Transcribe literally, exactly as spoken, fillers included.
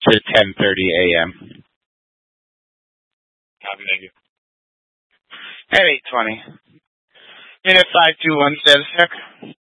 to ten thirty a.m. Copy, thank you. At eight twenty. Unit five two one status check.